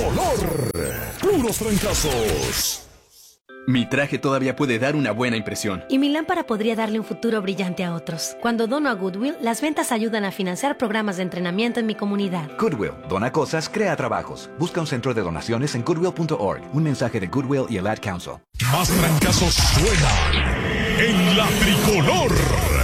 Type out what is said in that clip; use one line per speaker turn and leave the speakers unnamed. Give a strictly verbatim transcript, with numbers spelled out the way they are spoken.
tricolor. Puros trancazos.
Mi traje todavía puede dar una buena impresión.
Y mi lámpara podría darle un futuro brillante a otros. Cuando dono a Goodwill, las ventas ayudan a financiar programas de entrenamiento en mi comunidad.
Goodwill, dona cosas, crea trabajos. Busca un centro de donaciones en goodwill punto org. Un mensaje de Goodwill y el Ad Council.
Más trancazos suenan en la tricolor.